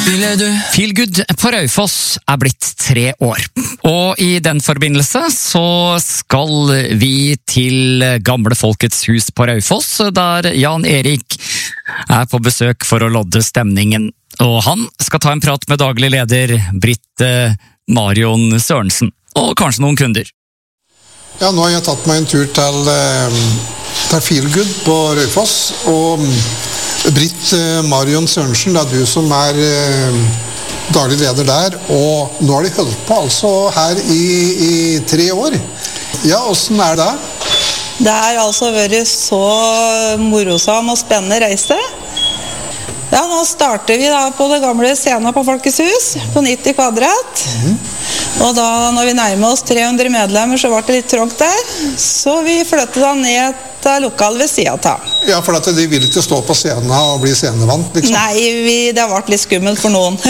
Feel Good på Raufoss blitt 3 år, og i den forbindelse så skal vi til Gamle Folkets hus på Raufoss, der Jan Erik på besøk for å lodde stemningen. Og han skal ta en prat med daglig leder Britt Marion Sørensen, og kanskje noen kunder. Ja, nå har jeg tatt meg en tur til Feel Good på Raufoss, og Britt Marion Sørensen, det du som daglig leder der, og nå har de holdt på altså her i 3 år. Ja, hvordan det? Det har altså vært så morosam og spennende reise. Ja, nå starter vi da på det gamle scenen på Folkets hus, på 90 kvadrat. Og da, når vi nærmer oss 300 medlemmer, så ble det litt trångt der. Så vi flyttet da ned til lokalet ved siden av. Ja, for at de vil ikke stå på scenen og bli scenevant, liksom? Nei, det har vært litt skummelt for noen.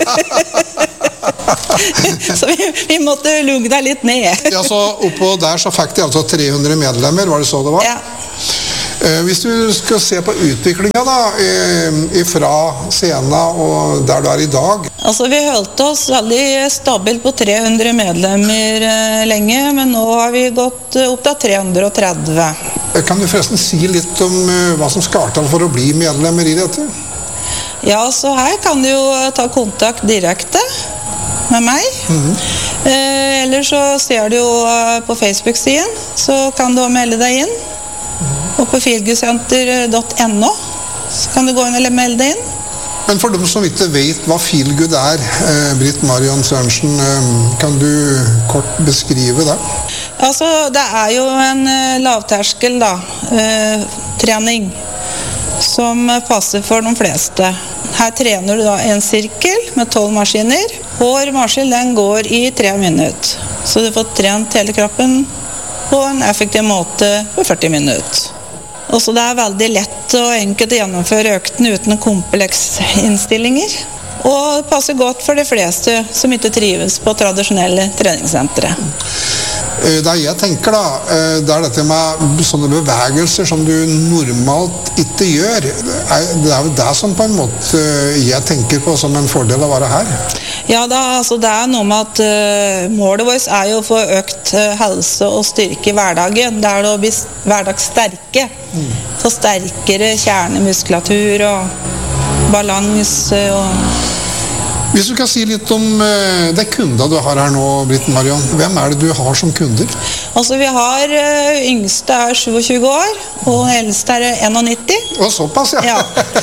Så vi måtte lugge deg litt ned. Ja, så oppå der så fikk de altså 300 medlemmer, var det så det var? Ja. Hvis du skal se på utviklingen da, fra scenen og der du i dag. Altså vi holdt oss veldig stabilt på 300 medlemmer lenge, men nå har vi gått opp til 330. Kan du forresten si litt om hva som skal til for å bli medlemmer i dette? Ja, så her kan du jo ta kontakt direkte med meg. Eller så ser du jo på Facebook-siden, så kan du melde deg inn. Og på feelgoodsenter.no så kan du gå inn og melde deg inn. Men for dem som ikke vet hva Feel Good Britt Marion Sørensen, kan du kort beskrive det? Altså, det jo en lavterskel da, trening som passer for de fleste. Her trener du da en sirkel med 12 maskiner. Hver maskin den går i 3 minutter. Så du får trent hele kroppen på en effektiv måte på 40 minutter. Og så det veldig lett og enkelt å gjennomføre økten uten kompleks innstillinger. Og det passer godt for de fleste som ikke trives på tradisjonelle treningssentre. Det jeg tenker da, det dette med sånne bevegelser som du normalt ikke gjør. Det jo det som på en måte jeg tenker på som en fordel å være her. Ja, altså det noe med at målet vårt jo å få økt helse og styrke i hverdagen. Det å bli hverdagssterke. Få sterkere kjernemuskulatur og balanse og... Hvis du kan si litt om de kunder du har her nå, Britt Marion. Hvem det du har som kunder? Altså vi har yngste 27 år, og eldste 91. Og såpass, ja.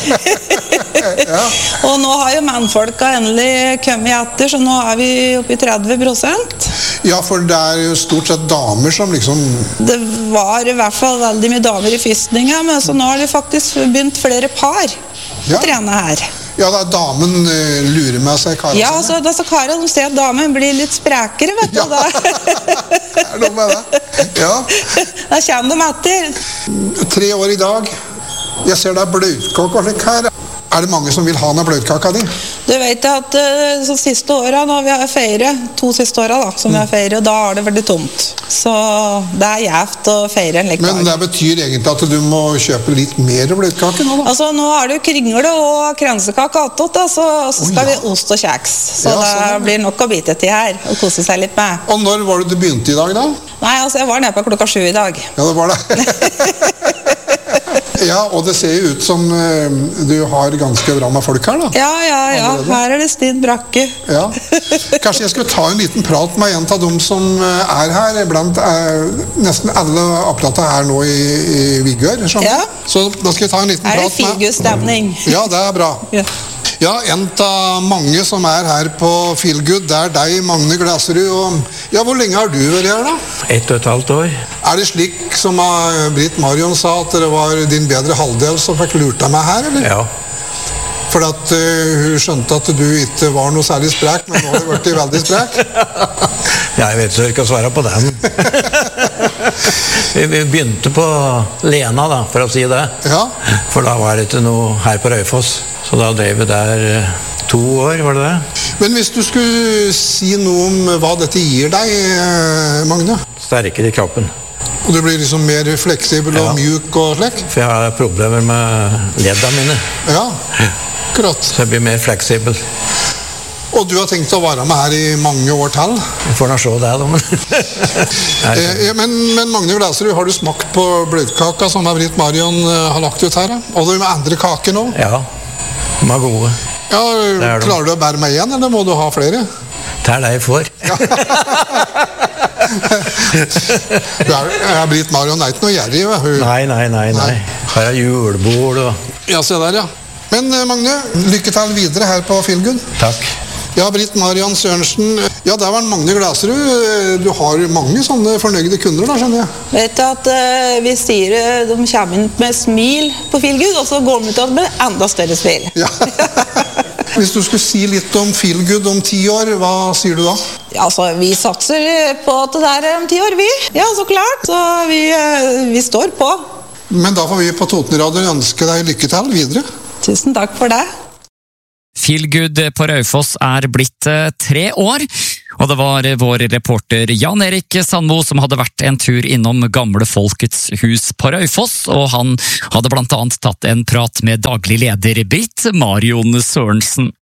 Ja. Og nå har jo mannfolka endelig kommet etter, så nå vi oppe i 30%. Ja, for det jo stort sett damer som liksom... Det var i hvert fall veldig mye damer i fyrstninga, men så nå har de faktisk begynt flere par å trene her. Ja, da damen lurer med seg karen. Ja, altså, karen de ser at damen blir litt sprekere, vet du. Ja, det noe med det. Ja. Da kommer de etter. 3 år i dag. Jeg ser det bløtkake og slik her. Det mange som vil ha noe bløtkaka di? Du vet at så siste året, når vi har feiret, 2 siste årene da, som vi har feiret, da har det vært tomt. Så det gjevt å feire en lik dag. Men det betyr egentlig at du må kjøpe litt mer bløtkake nå da? Altså, nå det jo kringle og kransekake attåt, da, så skal vi ost og kjeks. Så ja, det blir nok å bite til her, og kose seg litt med. Og når var det du begynte i dag da? Nei, altså, jeg var nede på klokka 7 i dag. Ja, det var det. Ja, og det ser jo ut som du har ganske bra med folk her da. Ja. Her det stid brakke. Ja. Kanskje jeg skulle ta en liten prat med en av dem som her, blant nesten alle apparater her nå i Vigør. Ja. Så da skal jeg ta en liten prat med. Det figurstemning. Ja, det bra. Ja, en av mange som her på Feel Good, det deg, Magne Glaserud. Og ja, hvor lenge har du vært her da? 1,5 år. Det slik som Britt Marion sa, at det var din bedre halvdel som fikk lurt deg med her, eller? Ja. For at hun skjønte at du ikke var noe særlig sprek, men nå har du vært veldig sprek. Ja, jeg vet ikke å svare på den. Vi begynte på Lena da, for å si det. Ja. For da var det ikke noe her på Raufoss. Så da drev vi der 2 år, var det det? Men hvis du skulle si noe om hva dette gir deg, Magne? Sterkere i kroppen. Og du blir liksom mer fleksibel og mjuk og slik? For jeg har problemer med leddene mine. Ja, akkurat. Så jeg blir mer fleksibel. Og du har tenkt å være med her i mange år til? Vi får nå se det, da, men... Men Magne Glæserud, har du smakt på bløtkaka som Britt Marion har lagt ut her? Da? Og det med andre kaker nå? Ja, de er gode. Ja, klarer du å bære meg igjen, eller må du ha flere? Det er det jeg får. Britt Marion er ikke noe gjerrig, Nei. Her er julebord og... Ja, se der, ja. Men Magne, lykke til videre her på Feelgood. Takk. Ja, Britt Marion Sørensen. Ja, der var Magne Glæserud. Du har mange sånne fornøyde kunder da, skjønner jeg. Vet du at vi sier de kommer inn med smil på Feelgood, og så går de ut med enda større smil. Ja. Hvis du skulle si litt om Feelgood om 10 år, hva sier du da? Ja, altså, vi satser på at det der om 10 år, vi. Ja, så klart. Så vi står på. Men da får vi på Totenradioen ønske deg lykke til videre. Tusen takk for det. Feelgood på Raufoss er blitt 3 år, og det var vår reporter Jan Erik Sandmo som hadde vært en tur innom Gamle Folkets hus på Raufoss, og han hadde blant annet tatt en prat med daglig leder Britt Marion Sørensen.